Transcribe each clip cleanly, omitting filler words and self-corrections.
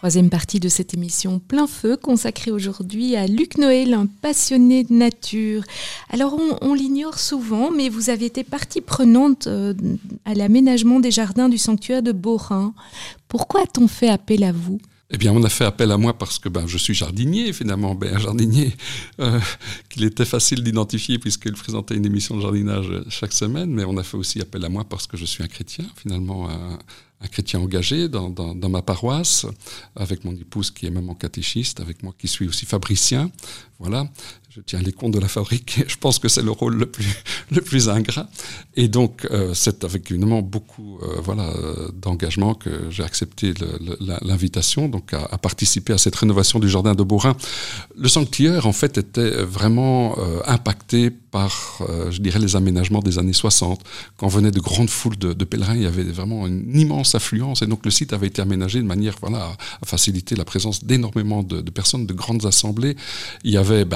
Troisième partie de cette émission Plein Feu, consacrée aujourd'hui à Luc Noël, un passionné de nature. Alors on l'ignore souvent, mais vous avez été partie prenante à l'aménagement des jardins du sanctuaire de Beaurain. Pourquoi a-t-on fait appel à vous ? Eh bien, on a fait appel à moi parce que je suis jardinier, finalement. Un jardinier qu'il était facile d'identifier puisqu'il présentait une émission de jardinage chaque semaine. Mais on a fait aussi appel à moi parce que je suis un chrétien, finalement, un chrétien engagé dans ma paroisse, avec mon épouse qui est maman catéchiste, avec moi qui suis aussi fabricien. Voilà, je tiens les comptes de la fabrique et je pense que c'est le rôle le plus ingrat. Et donc, c'est avec évidemment beaucoup d'engagement que j'ai accepté l'invitation donc à participer à cette rénovation du jardin de Beaurain. Le sanctuaire, en fait, était vraiment impacté par, je dirais, les aménagements des années 60. Quand venaient de grandes foules de pèlerins, il y avait vraiment une immense affluence et donc le site avait été aménagé de manière à faciliter la présence d'énormément de personnes, de grandes assemblées. Il y avait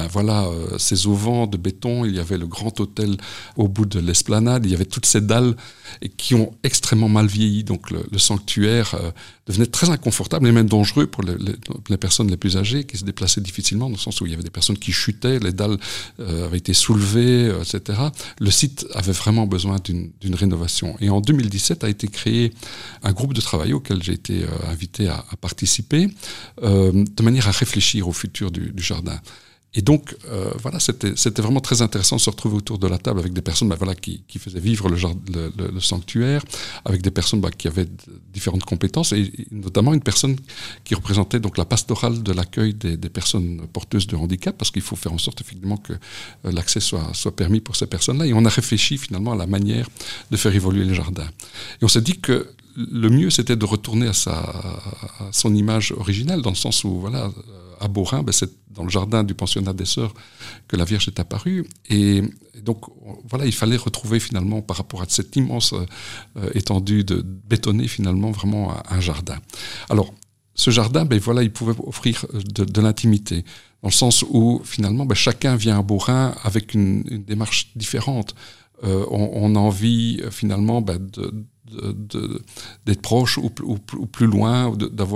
ces auvents de béton, il y avait le grand autel au bout de l'esplanade, il y avait toutes ces dalles qui ont extrêmement mal vieilli. Donc le sanctuaire devenait très inconfortable et même dangereux pour les personnes les plus âgées qui se déplaçaient difficilement, dans le sens où il y avait des personnes qui chutaient, les dalles avaient été soulevées, etc. Le site avait vraiment besoin d'une rénovation. Et en 2017 a été créé un groupe de travail auquel j'ai été invité à participer, de manière à réfléchir au futur du jardin. Et donc, c'était vraiment très intéressant de se retrouver autour de la table avec des personnes qui faisaient vivre le sanctuaire, avec des personnes qui avaient différentes compétences, et notamment une personne qui représentait donc la pastorale de l'accueil des personnes porteuses de handicap, parce qu'il faut faire en sorte effectivement que l'accès soit permis pour ces personnes-là. Et on a réfléchi finalement à la manière de faire évoluer le jardin. Et on s'est dit que le mieux, c'était de retourner à son image originelle, dans le sens où, à Beaurain, c'est dans le jardin du pensionnat des Sœurs que la Vierge est apparue. Et donc, il fallait retrouver finalement, par rapport à cette immense étendue de bétonner, finalement, vraiment un jardin. Alors, ce jardin, il pouvait offrir de l'intimité, dans le sens où, finalement, chacun vient à Beaurain avec une démarche différente. On a envie, finalement, d'être proche ou plus loin,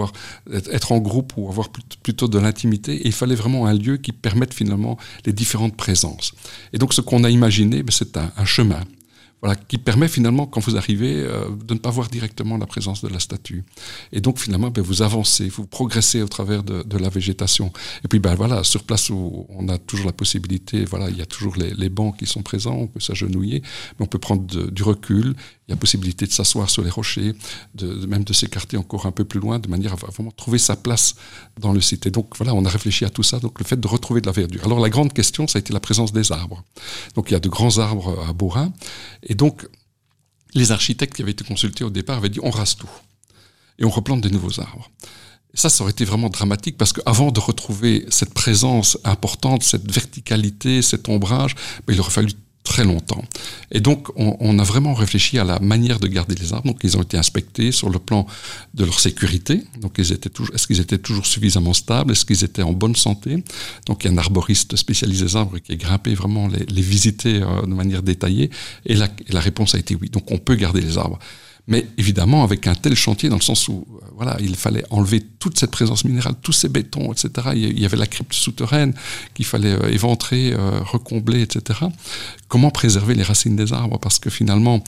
être en groupe ou avoir plutôt de l'intimité. Et il fallait vraiment un lieu qui permette finalement les différentes présences. Et donc ce qu'on a imaginé, c'est un chemin. Qui permet finalement, quand vous arrivez, de ne pas voir directement la présence de la statue. Et donc finalement, vous avancez, vous progressez au travers de la végétation. Et puis sur place où on a toujours la possibilité, il y a toujours les bancs qui sont présents, on peut s'agenouiller, mais on peut prendre du recul. Il y a possibilité de s'asseoir sur les rochers, même de s'écarter encore un peu plus loin, de manière à vraiment trouver sa place dans le site. Et donc on a réfléchi à tout ça, donc le fait de retrouver de la verdure. Alors la grande question, ça a été la présence des arbres. Donc il y a de grands arbres à Beaurain, et donc les architectes qui avaient été consultés au départ avaient dit on rase tout, et on replante de nouveaux arbres. Et ça aurait été vraiment dramatique, parce qu'avant de retrouver cette présence importante, cette verticalité, cet ombrage, il aurait fallu très longtemps. Et donc, on a vraiment réfléchi à la manière de garder les arbres. Donc, ils ont été inspectés sur le plan de leur sécurité. Donc, est-ce qu'ils étaient toujours suffisamment stables? Est-ce qu'ils étaient en bonne santé? Donc, il y a un arboriste spécialisé des arbres qui a grimpé vraiment les visiter de manière détaillée. Et la réponse a été oui. Donc, on peut garder les arbres. Mais évidemment, avec un tel chantier, dans le sens où il fallait enlever toute cette présence minérale, tous ces bétons, etc. Il y avait la crypte souterraine qu'il fallait éventrer, recombler, etc. Comment préserver les racines des arbres? Parce que finalement,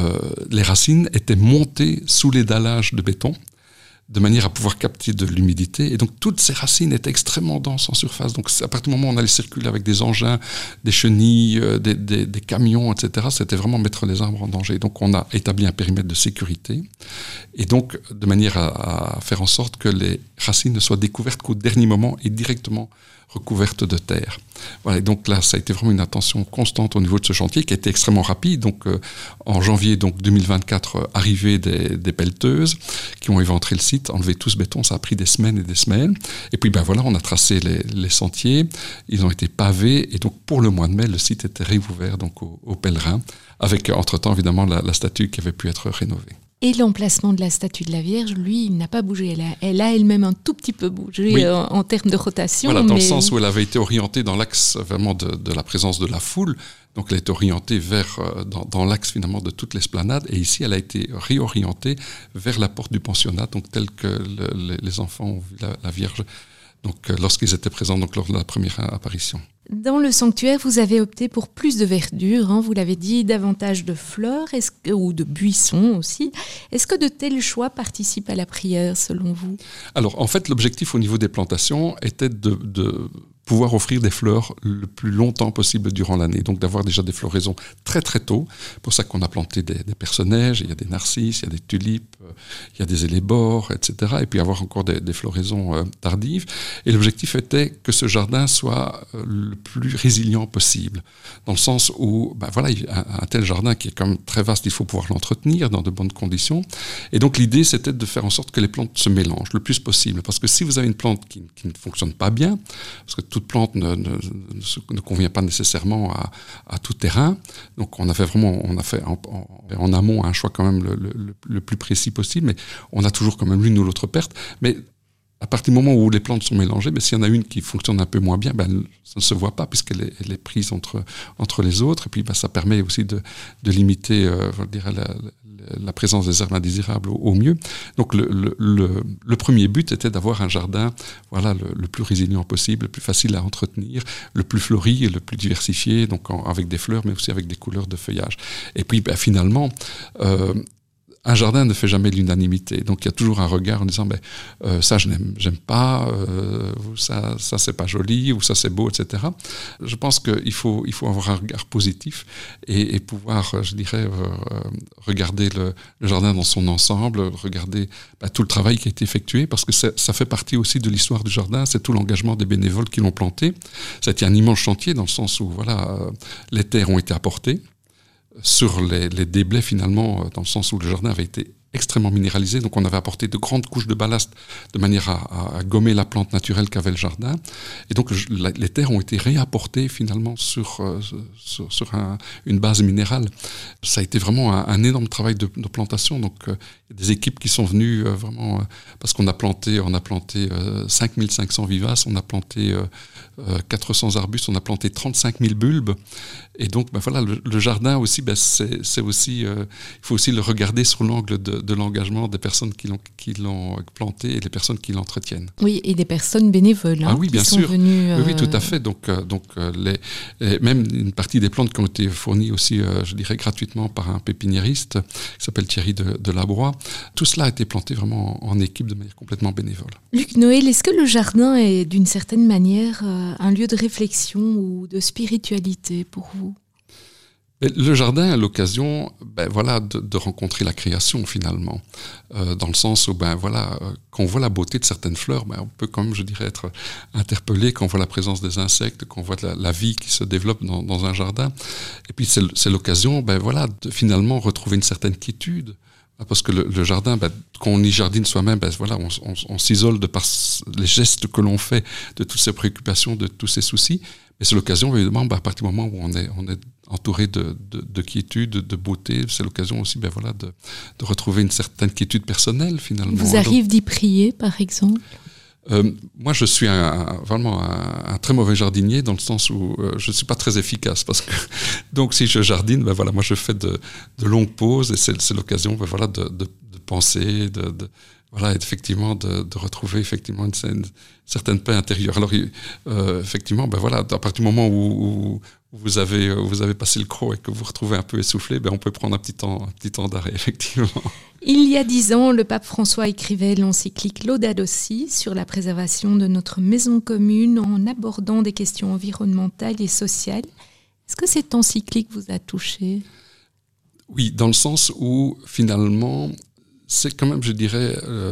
les racines étaient montées sous les dallages de béton, de manière à pouvoir capter de l'humidité. Et donc, toutes ces racines étaient extrêmement denses en surface. Donc, à partir du moment où on allait circuler avec des engins, des chenilles, des camions, etc., c'était vraiment mettre les arbres en danger. Donc, on a établi un périmètre de sécurité. Et donc, de manière à faire en sorte que les racines ne soient découvertes qu'au dernier moment et directement recouvertes de terre. Et donc là, ça a été vraiment une attention constante au niveau de ce chantier qui a été extrêmement rapide. Donc en janvier 2024, arrivée des pelleteuses qui ont éventré le site, enlevé tout ce béton, ça a pris des semaines et des semaines. Et puis on a tracé les sentiers, ils ont été pavés, et donc pour le mois de mai, le site était réouvert donc aux pèlerins, avec entre-temps évidemment la statue qui avait pu être rénovée. Et l'emplacement de la statue de la Vierge, lui, il n'a pas bougé. Elle a elle-même un tout petit peu bougé oui. en termes de rotation. Voilà, dans le sens où elle avait été orientée dans l'axe vraiment de la présence de la foule. Donc elle est orientée dans l'axe finalement de toute l'esplanade. Et ici, elle a été réorientée vers la porte du pensionnat, donc tel que les enfants ont vu la Vierge donc, lorsqu'ils étaient présents donc, lors de la première apparition. Dans le sanctuaire, vous avez opté pour plus de verdure, vous l'avez dit, davantage de fleurs ou de buissons aussi. Est-ce que de tels choix participent à la prière, selon vous ? Alors, en fait, l'objectif au niveau des plantations était de pouvoir offrir des fleurs le plus longtemps possible durant l'année. Donc, d'avoir déjà des floraisons très, très tôt. C'est pour ça qu'on a planté des personnaiges, il y a des narcisses, il y a des tulipes, il y a des élébores, etc. Et puis, avoir encore des floraisons tardives. Et l'objectif était que ce jardin soit le plus résilient possible, dans le sens où un tel jardin qui est quand même très vaste, il faut pouvoir l'entretenir dans de bonnes conditions. Et donc l'idée, c'était de faire en sorte que les plantes se mélangent le plus possible, parce que si vous avez une plante qui ne fonctionne pas bien, parce que toute plante ne convient pas nécessairement à tout terrain, donc on a fait en amont un choix quand même le plus précis possible, mais on a toujours quand même l'une ou l'autre perte, mais à partir du moment où les plantes sont mélangées, s'il y en a une qui fonctionne un peu moins bien, ça ne se voit pas puisqu'elle est prise entre les autres. Et puis ça permet aussi de limiter la présence des herbes indésirables au mieux. Donc le premier but était d'avoir un jardin le plus résilient possible, le plus facile à entretenir, le plus fleuri et le plus diversifié, donc avec des fleurs mais aussi avec des couleurs de feuillage. Et puis finalement... un jardin ne fait jamais l'unanimité, donc il y a toujours un regard en disant ça j'aime pas, ça c'est pas joli, ou ça c'est beau, etc. Je pense qu'il faut avoir un regard positif et pouvoir, je dirais, regarder le jardin dans son ensemble, regarder tout le travail qui a été effectué, parce que ça fait partie aussi de l'histoire du jardin, c'est tout l'engagement des bénévoles qui l'ont planté. Ça a été un immense chantier dans le sens où les terres ont été apportées sur les déblais finalement, dans le sens où le jardin avait été extrêmement minéralisé, donc on avait apporté de grandes couches de ballast de manière à gommer la plante naturelle qu'avait le jardin, et donc les terres ont été réapportées finalement sur une base minérale. Ça a été vraiment un énorme travail de plantation, donc il y a des équipes qui sont venues vraiment, parce qu'on a planté 5500 vivaces, on a planté 400 arbustes, on a planté 35 000 bulbes, et donc le jardin aussi, c'est aussi, il faut aussi le regarder sur l'angle de l'engagement des personnes qui l'ont planté et des personnes qui l'entretiennent. Oui, et des personnes bénévoles oui, bien qui sont sûr. venues... Oui, tout à fait. Donc même une partie des plantes qui ont été fournies aussi, je dirais, gratuitement par un pépiniériste qui s'appelle Thierry de Labroix. Tout cela a été planté vraiment en équipe de manière complètement bénévole. Luc Noël, est-ce que le jardin est d'une certaine manière un lieu de réflexion ou de spiritualité pour vous ? Le jardin a l'occasion de rencontrer la création finalement, dans le sens où quand on voit la beauté de certaines fleurs, on peut quand même, je dirais, être interpellé quand on voit la présence des insectes, quand on voit la vie qui se développe dans un jardin. Et puis c'est l'occasion de finalement retrouver une certaine quiétude. Parce que le jardin, quand on y jardine soi-même, on s'isole de par les gestes que l'on fait, de toutes ces préoccupations, de tous ces soucis. Mais c'est l'occasion, évidemment, à partir du moment où on est entouré de quiétude, de beauté, c'est l'occasion aussi de retrouver une certaine quiétude personnelle, finalement. Vous arrive d'y prier, par exemple ? Moi, je suis vraiment un très mauvais jardinier, dans le sens où je ne suis pas très efficace. Donc, si je jardine, moi, je fais de longues pauses, et c'est l'occasion de penser, effectivement, de retrouver effectivement une certaine paix intérieure. Alors, effectivement, à partir du moment où vous avez passé le croc et que vous vous retrouvez un peu essoufflé, on peut prendre un petit temps d'arrêt, effectivement. Il y a 10 ans, le pape François écrivait l'encyclique Laudato Si sur la préservation de notre maison commune en abordant des questions environnementales et sociales. Est-ce que cette encyclique vous a touché ? Oui, dans le sens où, finalement, c'est quand même, je dirais,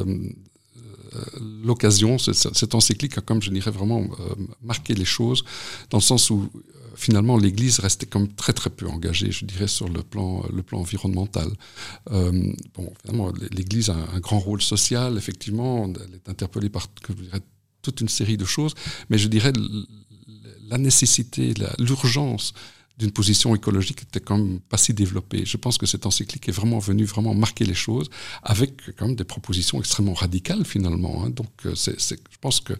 l'occasion, cette encyclique a, comme je dirais, vraiment marqué les choses, dans le sens où, finalement, l'Église restait comme très très peu engagée, je dirais, sur le plan environnemental. Finalement, l'Église a un grand rôle social, effectivement, elle est interpellée par, je dirais, toute une série de choses, mais je dirais la nécessité, l'urgence d'une position écologique qui n'était quand même pas si développée. Je pense que cette encyclique est vraiment venue vraiment marquer les choses avec quand même des propositions extrêmement radicales finalement. Hein. Donc je pense que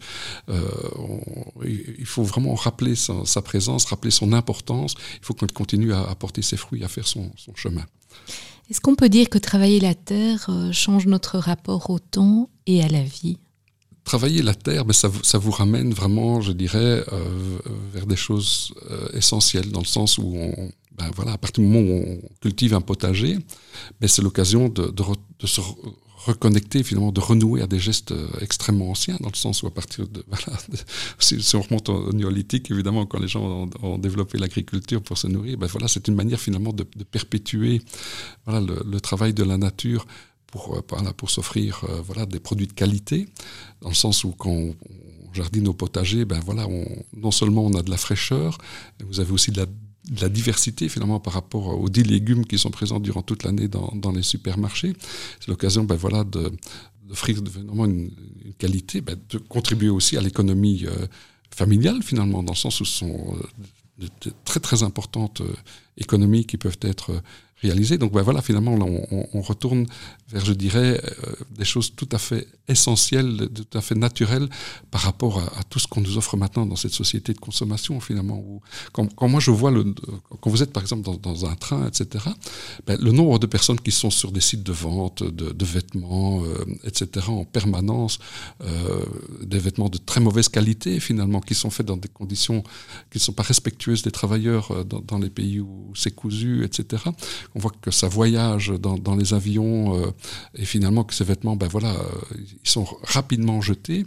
il faut vraiment rappeler sa présence, rappeler son importance. Il faut qu'on continue à porter ses fruits, à faire son chemin. Est-ce qu'on peut dire que travailler la terre change notre rapport au temps et à la vie ? Travailler la terre, ça vous ramène vraiment, je dirais, vers des choses essentielles, dans le sens où à partir du moment où on cultive un potager, c'est l'occasion de se reconnecter, finalement, de renouer à des gestes extrêmement anciens, dans le sens où à partir si on remonte au néolithique, évidemment, quand les gens ont développé l'agriculture pour se nourrir, c'est une manière finalement de perpétuer le travail de la nature pour s'offrir des produits de qualité, dans le sens où quand on jardine au potager, non seulement on a de la fraîcheur, vous avez aussi de la diversité finalement par rapport aux 10 légumes qui sont présents durant toute l'année dans les supermarchés. C'est l'occasion d'offrir vraiment une qualité, de contribuer aussi à l'économie familiale finalement, dans le sens où ce sont de très très importantes économies qui peuvent être réalisées. Donc finalement, là, on retourne vers, je dirais, des choses tout à fait essentielles, tout à fait naturelles par rapport à tout ce qu'on nous offre maintenant dans cette société de consommation, finalement. Où, quand moi je vois, quand vous êtes par exemple dans un train, etc., le nombre de personnes qui sont sur des sites de vente de vêtements, etc., en permanence, des vêtements de très mauvaise qualité, finalement, qui sont faits dans des conditions qui ne sont pas respectueuses des travailleurs dans les pays où c'est cousu, etc. On voit que ça voyage dans les avions et finalement que ces vêtements, ils sont rapidement jetés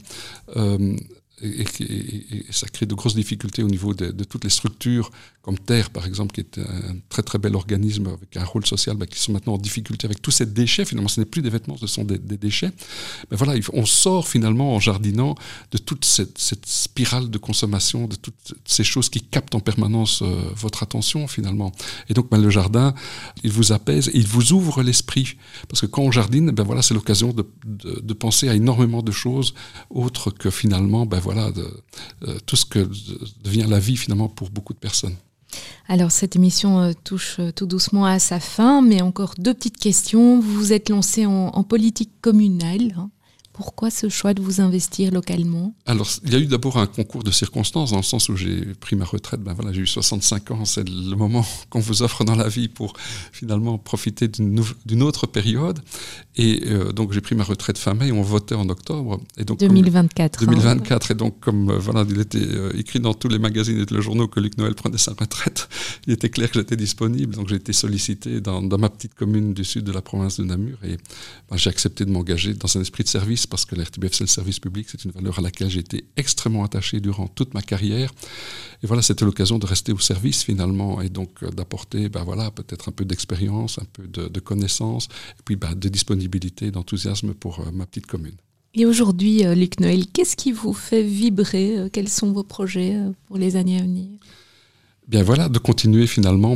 et ça crée de grosses difficultés au niveau de toutes les structures comme Terre, par exemple, qui est un très très bel organisme avec un rôle social, qui sont maintenant en difficulté avec tous ces déchets. Finalement, ce n'est plus des vêtements, ce sont des déchets. On sort finalement en jardinant de toute cette spirale de consommation, de toutes ces choses qui captent en permanence votre attention finalement. Et donc le jardin, il vous apaise et il vous ouvre l'esprit. Parce que quand on jardine, c'est l'occasion de penser à énormément de choses autres que finalement, tout ce que devient la vie finalement pour beaucoup de personnes. Alors cette émission touche tout doucement à sa fin, mais encore 2 petites questions. Vous vous êtes lancé en politique communale. Pourquoi ce choix de vous investir localement ? Alors, il y a eu d'abord un concours de circonstances, dans le sens où j'ai pris ma retraite. J'ai eu 65 ans, c'est le moment qu'on vous offre dans la vie pour finalement profiter d'une autre période. Et donc, j'ai pris ma retraite fin mai et on votait en octobre. Et donc, 2024. 2024. Et donc, comme il était écrit dans tous les magazines et tous les journaux que Luc Noël prenait sa retraite, il était clair que j'étais disponible. Donc, j'ai été sollicité dans ma petite commune du sud de la province de Namur. Et j'ai accepté de m'engager dans un esprit de service, parce que l'RTBF, c'est le service public, c'est une valeur à laquelle j'ai été extrêmement attaché durant toute ma carrière. Et c'était l'occasion de rester au service finalement, et donc d'apporter peut-être un peu d'expérience, un peu de connaissances, et puis de disponibilité, d'enthousiasme pour ma petite commune. Et aujourd'hui, Luc Noël, qu'est-ce qui vous fait vibrer ? Quels sont vos projets pour les années à venir ? Bien de continuer finalement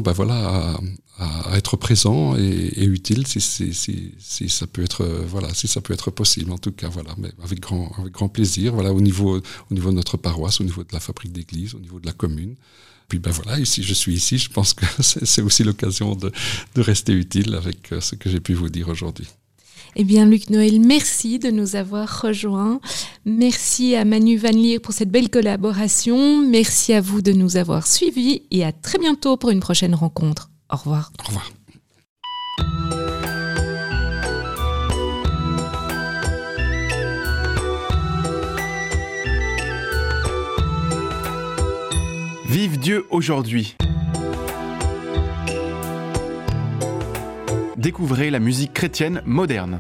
à être présent et utile si ça peut être possible, en tout cas mais avec grand plaisir, au niveau de notre paroisse, au niveau de la fabrique d'église, au niveau de la commune. Puis et si je suis ici, je pense que c'est aussi l'occasion de rester utile avec ce que j'ai pu vous dire aujourd'hui. Eh bien, Luc Noël, merci de nous avoir rejoints. Merci à Manu Van Lier pour cette belle collaboration. Merci à vous de nous avoir suivis et à très bientôt pour une prochaine rencontre. Au revoir. Au revoir. Vive Dieu aujourd'hui. Découvrez la musique chrétienne moderne.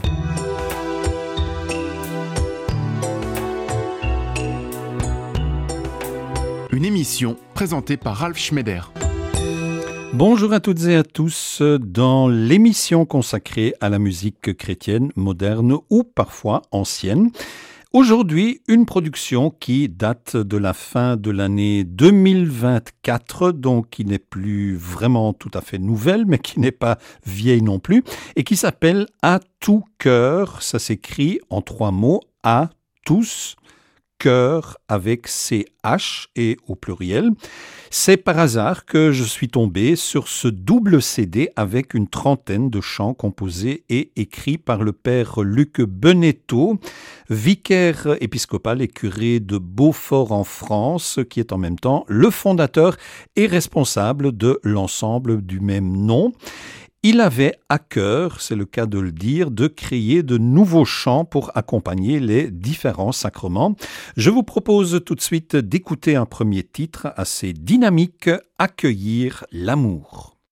Une émission présentée par Ralph Schneider. Bonjour à toutes et à tous dans l'émission consacrée à la musique chrétienne moderne ou parfois ancienne. Aujourd'hui, une production qui date de la fin de l'année 2024, donc qui n'est plus vraiment tout à fait nouvelle, mais qui n'est pas vieille non plus, et qui s'appelle « À tout cœur ». Ça s'écrit en 3 mots, « à tous chœur avec CH et au pluriel. C'est par hasard que je suis tombé sur ce double CD avec une trentaine de chants composés et écrits par le père Luc Benetto, vicaire épiscopal et curé de Beaufort en France, qui est en même temps le fondateur et responsable de l'ensemble du même nom. Il avait à cœur, c'est le cas de le dire, de créer de nouveaux chants pour accompagner les différents sacrements. Je vous propose tout de suite d'écouter un premier titre assez dynamique, Accueillir l'amour.